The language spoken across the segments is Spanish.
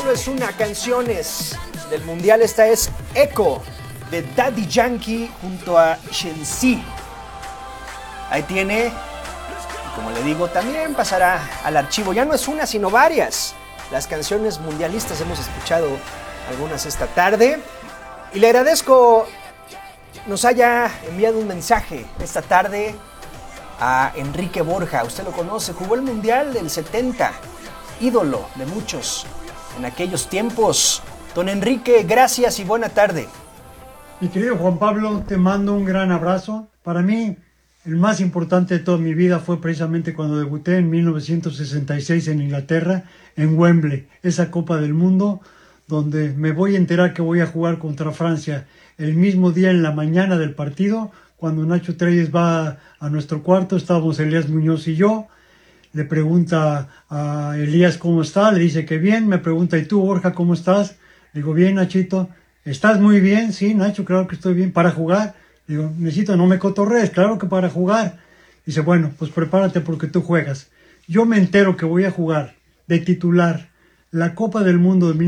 no es una, canciones del mundial. Esta es Echo de Daddy Yankee junto a Shensi. Ahí tiene, y como le digo, también pasará al archivo. Ya no es una, sino varias. Las canciones mundialistas, hemos escuchado algunas esta tarde. Y le agradezco nos haya enviado un mensaje esta tarde a Enrique Borja. Usted lo conoce, jugó el Mundial del 70, ídolo de muchos en aquellos tiempos. Don Enrique, gracias y buena tarde. Mi querido Juan Pablo, te mando un gran abrazo. Para mí, el más importante de toda mi vida fue precisamente cuando debuté en 1966 en Inglaterra, en Wembley, esa Copa del Mundo, donde me voy a enterar que voy a jugar contra Francia el mismo día en la mañana del partido. Cuando Nacho Treyes va a nuestro cuarto, estábamos Elías Muñoz y yo. Le pregunta a Elías cómo está, le dice que bien. Me pregunta, ¿y tú, Borja, cómo estás? Le digo, bien, Nachito. ¿Estás muy bien? Sí, Nacho, claro que estoy bien. ¿Para jugar? Le digo, necesito, no me cotorrees, claro que para jugar. Dice, bueno, pues prepárate porque tú juegas. Yo me entero que voy a jugar de titular la Copa del Mundo de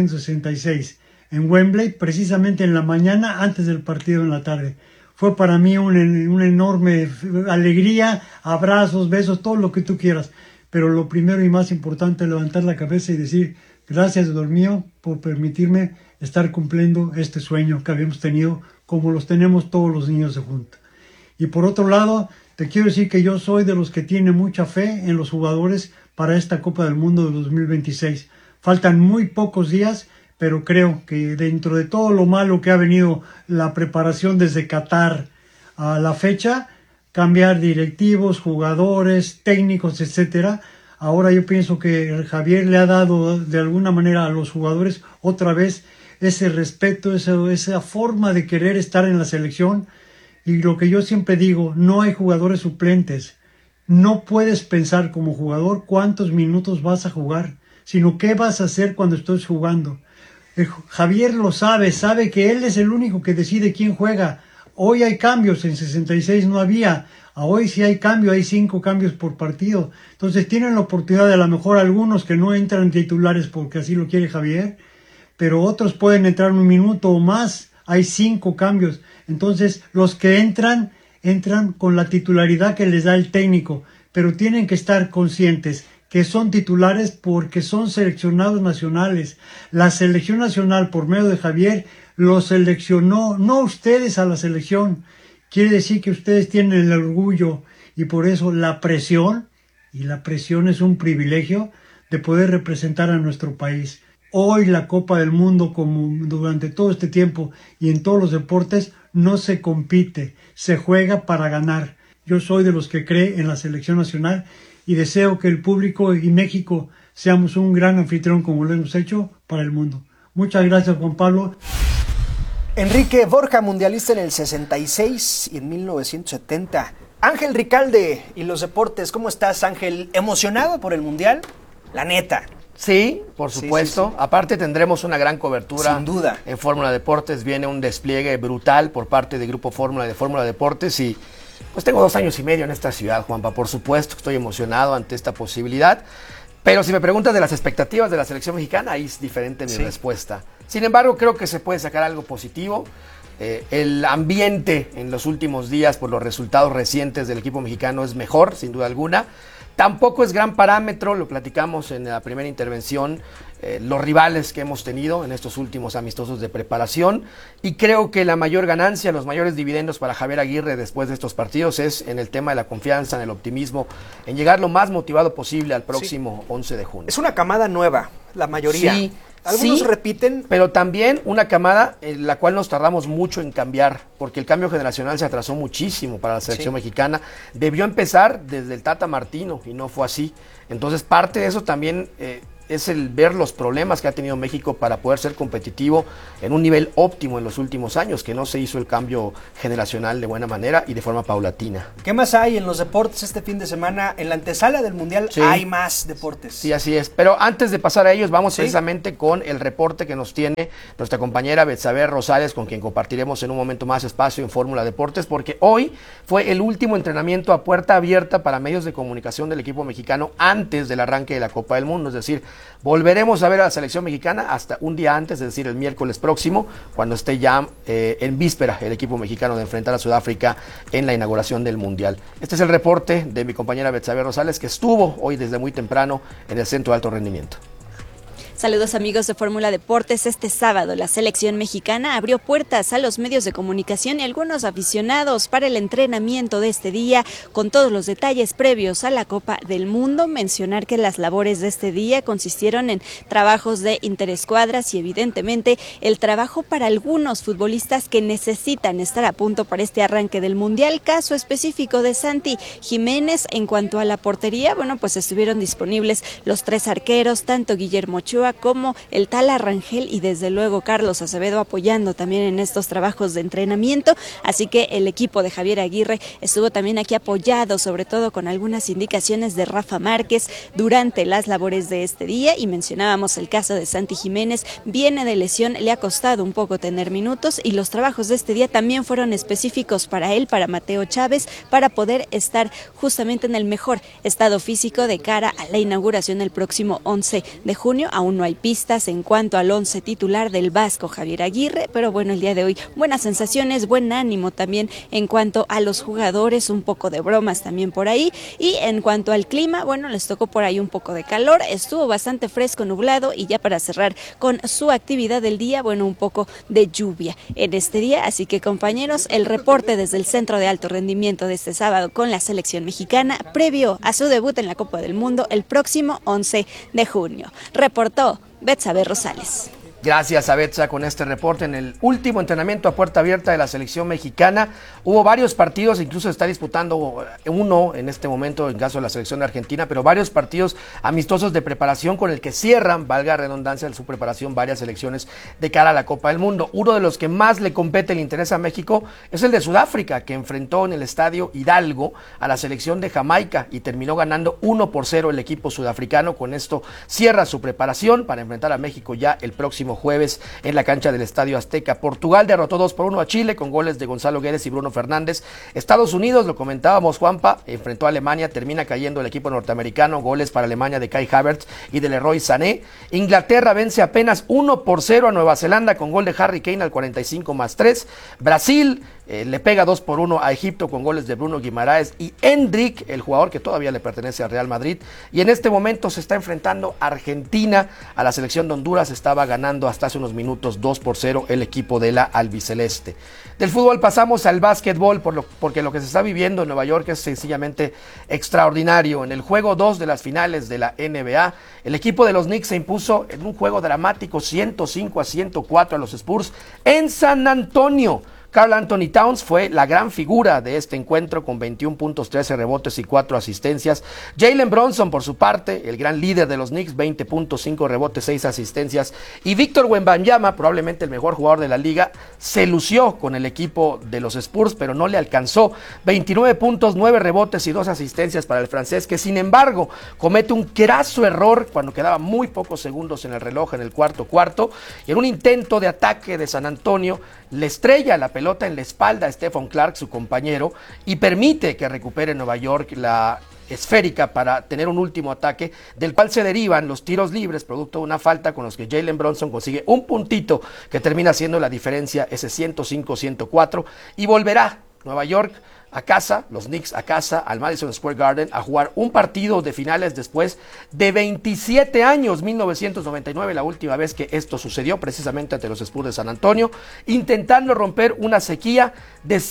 1966 en Wembley, precisamente en la mañana, antes del partido en la tarde. Fue para mí una enorme alegría, abrazos, besos, todo lo que tú quieras. Pero lo primero y más importante es levantar la cabeza y decir, gracias, Dios mío, por permitirme estar cumpliendo este sueño que habíamos tenido, como los tenemos todos los niños de junta. Y por otro lado, te quiero decir que yo soy de los que tiene mucha fe en los jugadores para esta Copa del Mundo de 2026. Faltan muy pocos días, pero creo que dentro de todo lo malo que ha venido la preparación desde Qatar a la fecha, cambiar directivos, jugadores, técnicos, etcétera. Ahora yo pienso que Javier le ha dado de alguna manera a los jugadores otra vez ese respeto, esa forma de querer estar en la selección. Y lo que yo siempre digo, no hay jugadores suplentes. No puedes pensar como jugador cuántos minutos vas a jugar, sino qué vas a hacer cuando estés jugando. Javier lo sabe que él es el único que decide quién juega. Hoy hay cambios, en 66 no había. Hoy sí hay cambio, hay 5 cambios por partido. Entonces tienen la oportunidad de a lo mejor algunos que no entran titulares porque así lo quiere Javier, pero otros pueden entrar un minuto o más. Hay 5 cambios. Entonces los que entran con la titularidad que les da el técnico, pero tienen que estar conscientes que son titulares porque son seleccionados nacionales. La selección nacional, por medio de Javier, los seleccionó, no ustedes a la selección. Quiere decir que ustedes tienen el orgullo y por eso la presión, y la presión es un privilegio de poder representar a nuestro país. Hoy la Copa del Mundo, como durante todo este tiempo y en todos los deportes, no se compite, se juega para ganar. Yo soy de los que cree en la selección nacional y deseo que el público y México seamos un gran anfitrión como lo hemos hecho para el mundo. Muchas gracias, Juan Pablo. Enrique Borja, mundialista en el 66 y en 1970. Ángel Ricalde y los deportes. ¿Cómo estás, Ángel? ¿Emocionado por el mundial? La neta. Sí, por supuesto. Sí. Aparte tendremos una gran cobertura. Sin duda. En Fórmula Deportes viene un despliegue brutal por parte del Grupo Fórmula de Fórmula Deportes y pues tengo 2 años y medio en esta ciudad, Juanpa. Por supuesto estoy emocionado ante esta posibilidad. Pero si me preguntas de las expectativas de la selección mexicana, ahí es diferente mi respuesta. Sin embargo, creo que se puede sacar algo positivo. El ambiente en los últimos días por los resultados recientes del equipo mexicano es mejor, sin duda alguna. Tampoco es gran parámetro, lo platicamos en la primera intervención, los rivales que hemos tenido en estos últimos amistosos de preparación, y creo que la mayor ganancia, los mayores dividendos para Javier Aguirre después de estos partidos es en el tema de la confianza, en el optimismo, en llegar lo más motivado posible al próximo 11 de junio. Es una camada nueva, la mayoría. Sí. Algunos repiten. Pero también una camada en la cual nos tardamos mucho en cambiar, porque el cambio generacional se atrasó muchísimo para la selección mexicana. Debió empezar desde el Tata Martino y no fue así. Entonces parte de eso también es el ver los problemas que ha tenido México para poder ser competitivo en un nivel óptimo en los últimos años, que no se hizo el cambio generacional de buena manera y de forma paulatina. ¿Qué más hay en los deportes este fin de semana? En la antesala del Mundial hay más deportes. Sí, así es. Pero antes de pasar a ellos, vamos precisamente con el reporte que nos tiene nuestra compañera Betsabe Rosales, con quien compartiremos en un momento más espacio en Fórmula Deportes, porque hoy fue el último entrenamiento a puerta abierta para medios de comunicación del equipo mexicano antes del arranque de la Copa del Mundo, es decir, Volveremos a ver a la selección mexicana hasta un día antes, es decir, el miércoles próximo, cuando esté ya en víspera el equipo mexicano de enfrentar a Sudáfrica en la inauguración del Mundial. Este es el reporte de mi compañera Betsabe Rosales, que estuvo hoy desde muy temprano en el Centro de Alto Rendimiento. Saludos amigos de Fórmula Deportes. Este sábado la selección mexicana abrió puertas a los medios de comunicación y algunos aficionados para el entrenamiento de este día, con todos los detalles previos a la Copa del Mundo. Mencionar que las labores de este día consistieron en trabajos de interescuadras y evidentemente el trabajo para algunos futbolistas que necesitan estar a punto para este arranque del Mundial. Caso específico de Santi Jiménez. En cuanto a la portería, bueno, pues estuvieron disponibles los 3 arqueros, tanto Guillermo Ochoa como el Tala Rangel y desde luego Carlos Acevedo apoyando también en estos trabajos de entrenamiento, así que el equipo de Javier Aguirre estuvo también aquí apoyado, sobre todo con algunas indicaciones de Rafa Márquez durante las labores de este día. Y mencionábamos el caso de Santi Jiménez, viene de lesión, le ha costado un poco tener minutos y los trabajos de este día también fueron específicos para él, para Mateo Chávez, para poder estar justamente en el mejor estado físico de cara a la inauguración el próximo 11 de junio. Aún no hay pistas en cuanto al 11 titular del vasco Javier Aguirre, pero bueno, el día de hoy buenas sensaciones, buen ánimo también en cuanto a los jugadores, un poco de bromas también por ahí. Y en cuanto al clima, bueno, les tocó por ahí un poco de calor, estuvo bastante fresco, nublado, y ya para cerrar con su actividad del día, bueno, un poco de lluvia en este día. Así que compañeros, el reporte desde el Centro de Alto Rendimiento de este sábado con la selección mexicana previo a su debut en la Copa del Mundo el próximo 11 de junio. Reportó Betsabe Rosales. Gracias a Betsa con este reporte. En el último entrenamiento a puerta abierta de la selección mexicana hubo varios partidos, incluso se está disputando uno en este momento en caso de la selección de Argentina, pero varios partidos amistosos de preparación con el que cierran, valga redundancia, en su preparación varias selecciones de cara a la Copa del Mundo. Uno de los que más le compete el interés a México es el de Sudáfrica, que enfrentó en el Estadio Hidalgo a la selección de Jamaica y terminó ganando 1-0 el equipo sudafricano. Con esto cierra su preparación para enfrentar a México ya el próximo jueves en la cancha del Estadio Azteca. Portugal derrotó 2-1 a Chile con goles de Gonzalo Guedes y Bruno Fernández. Estados Unidos, lo comentábamos Juanpa, enfrentó a Alemania, termina cayendo el equipo norteamericano, goles para Alemania de Kai Havertz y de Leroy Sané. Inglaterra vence apenas 1-0 a Nueva Zelanda con gol de Harry Kane al 45+3. Brasil le pega 2-1 a Egipto con goles de Bruno Guimaraes y Endrick, el jugador que todavía le pertenece al Real Madrid. Y en este momento se está enfrentando Argentina a la selección de Honduras. Estaba ganando hasta hace unos minutos 2-0 el equipo de la albiceleste. Del fútbol pasamos al básquetbol porque lo que se está viviendo en Nueva York es sencillamente extraordinario. En el juego 2 de las finales de la NBA, el equipo de los Knicks se impuso en un juego dramático 105-104 a los Spurs en San Antonio. Karl Anthony Towns fue la gran figura de este encuentro con 21 puntos, 13 rebotes y 4 asistencias. Jalen Brunson, por su parte, el gran líder de los Knicks, 20 puntos, 5 rebotes, 6 asistencias. Y Víctor Wembanyama, probablemente el mejor jugador de la liga, se lució con el equipo de los Spurs, pero no le alcanzó. 29 puntos, 9 rebotes y 2 asistencias para el francés, que sin embargo comete un craso error cuando quedaban muy pocos segundos en el reloj en el cuarto y en un intento de ataque de San Antonio le estrella la pelota en la espalda a Stephon Clark, su compañero, y permite que recupere Nueva York la esférica para tener un último ataque, del cual se derivan los tiros libres, producto de una falta con los que Jalen Brunson consigue un puntito que termina siendo la diferencia, ese 105-104, y volverá Nueva York a casa, los Knicks a casa, al Madison Square Garden, a jugar un partido de finales después de 27 años, 1999, la última vez que esto sucedió, precisamente ante los Spurs de San Antonio, intentando romper una sequía de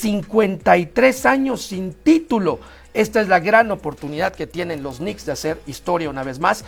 53 años sin título. Esta es la gran oportunidad que tienen los Knicks de hacer historia una vez más.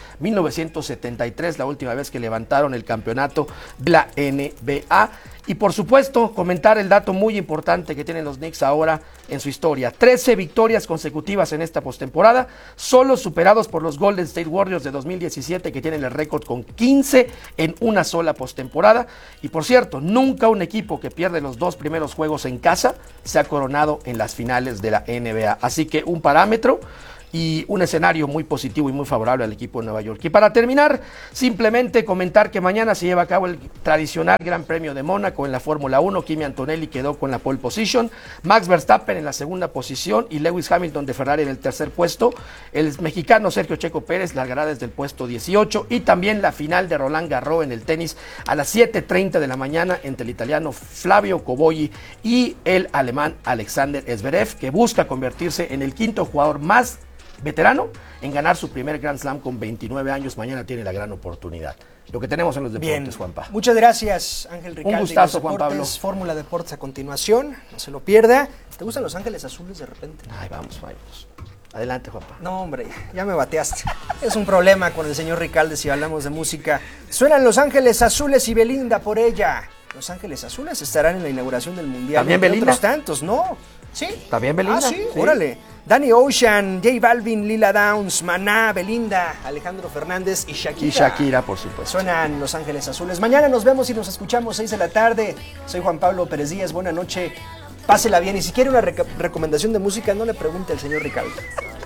1973, la última vez que levantaron el campeonato de la NBA. Y por supuesto, comentar el dato muy importante que tienen los Knicks ahora en su historia. 13 victorias consecutivas en esta postemporada, solo superados por los Golden State Warriors de 2017, que tienen el récord con 15 en una sola postemporada. Y por cierto, nunca un equipo que pierde los 2 primeros juegos en casa se ha coronado en las finales de la NBA. Así que un parámetro y un escenario muy positivo y muy favorable al equipo de Nueva York. Y para terminar, simplemente comentar que mañana se lleva a cabo el tradicional Gran Premio de Mónaco en la Fórmula 1. Kimi Antonelli quedó con la pole position, Max Verstappen en la segunda posición y Lewis Hamilton de Ferrari en el tercer puesto. El mexicano Sergio Checo Pérez largará desde el puesto 18, y también la final de Roland Garros en el tenis a las 7:30 de la mañana entre el italiano Flavio Cobolli y el alemán Alexander Zverev, que busca convertirse en el quinto jugador más veterano en ganar su primer Grand Slam con 29 años. Mañana tiene la gran oportunidad. Lo que tenemos en los deportes, Bien. Juanpa. Muchas gracias, Ángel Ricalde. Un gustazo, Los Juan Pablo. Fórmula Deportes a continuación, no se lo pierda. ¿Te gustan los Ángeles Azules de repente? Ay, vamos. Adelante, Juanpa. No, hombre, ya me bateaste. Es un problema con el señor Ricalde si hablamos de música. Suenan Los Ángeles Azules y Belinda por ella. Los Ángeles Azules estarán en la inauguración del Mundial. ¿También entre Belinda? otros tantos, ¿no? ¿Sí? ¿También Belinda? Ah, sí, Sí. órale. Danny Ocean, J Balvin, Lila Downs, Maná, Belinda, Alejandro Fernández y Shakira. Y Shakira, por supuesto. Suenan Los Ángeles Azules. Mañana nos vemos y nos escuchamos 6 de la tarde. Soy Juan Pablo Pérez Díaz. Buena noche. Pásela bien. Y si quiere una recomendación de música, no le pregunte al señor Ricalde.